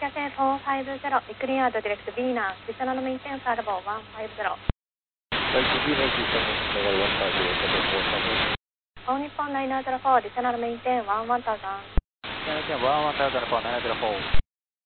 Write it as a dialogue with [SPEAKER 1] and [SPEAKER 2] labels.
[SPEAKER 1] Cafe 450, clear to direct Vina, additional maintain Federal 150. All Nippon 904, additional maintain 1000.
[SPEAKER 2] Maintain 1004, 904.